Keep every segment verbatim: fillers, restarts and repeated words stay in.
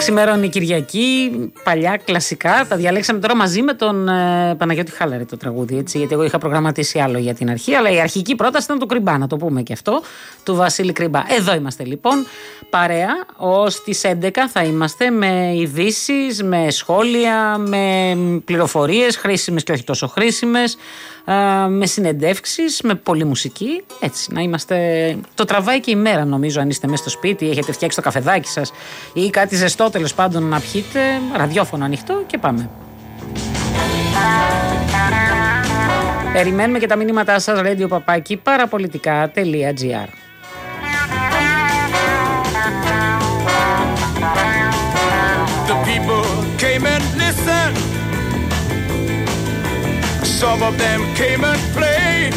Ξημερώνει η Κυριακή, παλιά κλασικά. Τα διαλέξαμε τώρα μαζί με τον ε, Παναγιώτη Χάλαρη το τραγούδι. Έτσι, γιατί εγώ είχα προγραμματίσει άλλο για την αρχή. Αλλά η αρχική πρόταση ήταν το Κρυμπά, να το πούμε και αυτό, του Βασίλη Κρυμπά. Εδώ είμαστε λοιπόν, παρέα. Ως τις έντεκα θα είμαστε με ειδήσεις, με σχόλια, με πληροφορίες χρήσιμες και όχι τόσο χρήσιμες, με συνεντεύξεις, με πολλή μουσική. Έτσι, να είμαστε. Το τραβάει και η μέρα, νομίζω, αν είστε μέσα στο σπίτι, έχετε φτιάξει το καφεδάκι σας ή κάτι ζεστό τέλος πάντων να πιείτε. Ραδιόφωνο ανοιχτό και πάμε. Περιμένουμε και τα μηνύματά σας. Radio παπάκι παραπολιτικά τελεία τζι άρ. The people came and listened. Some of them came and played.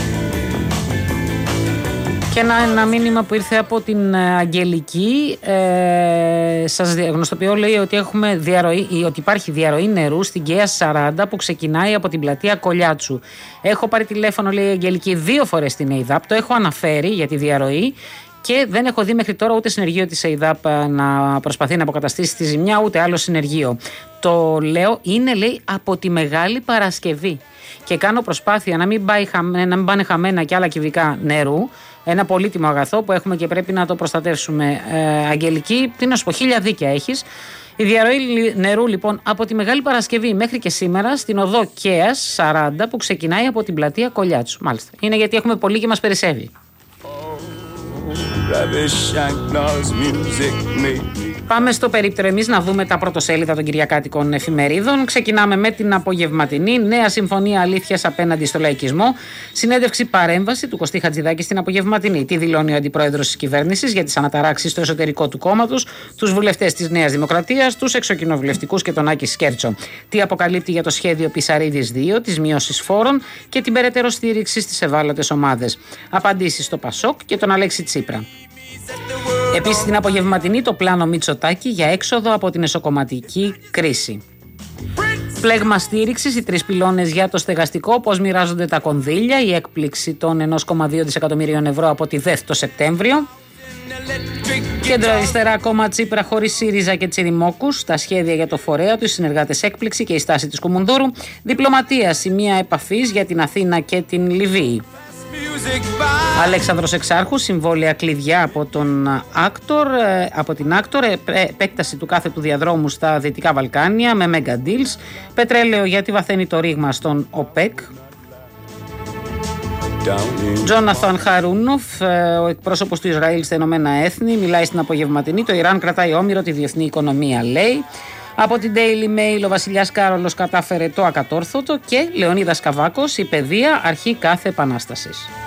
Και ένα, ένα μήνυμα που ήρθε από την Αγγελική, ε, σας γνωστοποιώ, λέει ότι, έχουμε διαρροή, ότι υπάρχει διαρροή νερού στην Καία σαράντα που ξεκινάει από την πλατεία Κολιάτσου. Έχω πάρει τηλέφωνο, λέει η Αγγελική, δύο φορές στην ΕΙΔΑΠ, το έχω αναφέρει για τη διαρροή και δεν έχω δει μέχρι τώρα ούτε συνεργείο της ΕΙΔΑΠ να προσπαθεί να αποκαταστήσει τη ζημιά, ούτε άλλο συνεργείο. Το λέω, είναι, λέει, από τη Μεγάλη Παρασκευή και κάνω προσπάθεια να μην, πάει, να μην πάνε χαμένα και άλλα κυβικά νερού. Ένα πολύτιμο αγαθό που έχουμε και πρέπει να το προστατεύσουμε. Ε, Αγγελική, τι να σου πω, χίλια δίκαια έχεις. Η διαρροή νερού λοιπόν από τη Μεγάλη Παρασκευή μέχρι και σήμερα στην οδό Κέας σαράντα που ξεκινάει από την πλατεία Κολιάτσου. Μάλιστα. Είναι γιατί έχουμε πολύ και μας περισσεύει. Πάμε στο περίπτερο εμείς να δούμε τα πρωτοσέλιδα των κυριακάτικων εφημερίδων. Ξεκινάμε με την απογευματινή. Νέα συμφωνία αλήθειας απέναντι στο λαϊκισμό. Συνέντευξη παρέμβαση του Κωστή Χατζηδάκη στην απογευματινή. Τι δηλώνει ο αντιπρόεδρος της κυβέρνησης για τις αναταράξεις στο εσωτερικό του κόμματος, τους βουλευτές της Νέας Δημοκρατίας, τους εξοκοινοβουλευτικούς και τον Άκη Σκέρτσο. Τι αποκαλύπτει για το σχέδιο Πισαρίδης δύο, τις μειώσεις φόρων και την περαιτέρω στήριξη στις ευάλωτες ομάδες. Απαντήσεις στο Πασόκ και τον Αλέξη Τσίπρα. Επίσης στην απογευματινή το πλάνο Μητσοτάκη για έξοδο από την εσωκομματική κρίση. Πλέγμα στήριξης, οι τρεις πυλώνες για το στεγαστικό, πώς μοιράζονται τα κονδύλια, η έκπληξη των ένα κόμμα δύο δισεκατομμυρίων ευρώ από τη ΔΕΘ το Σεπτέμβριο. Κέντρο αριστερά κόμμα Τσίπρα χωρίς ΣΥΡΙΖΑ και Τσιριμόκους, τα σχέδια για το φορέα του, οι συνεργάτες έκπληξη και η στάση της Κουμουνδούρου. Διπλωματία, σημεία επαφής για την Αθήνα και την Λιβύη. Αλέξανδρος Εξάρχου, συμβόλαια κλειδιά από, τον Άκτορ, από την Άκτορ, επέκταση του κάθετου διαδρόμου στα Δυτικά Βαλκάνια με mega deals, πετρέλαιο γιατί βαθαίνει το ρήγμα στον ΟΠΕΚ. Τζόναθαν Χαρούνοφ, ο εκπρόσωπος του Ισραήλ στα Ηνωμένα Έθνη, μιλάει στην απογευματινή. Το Ιράν κρατάει όμηρο τη διεθνή οικονομία, λέει. Από την Daily Mail ο βασιλιάς Κάρολος κατάφερε το ακατόρθωτο και Λεωνίδας Καβάκος, η παιδεία αρχή κάθε επανάστασης.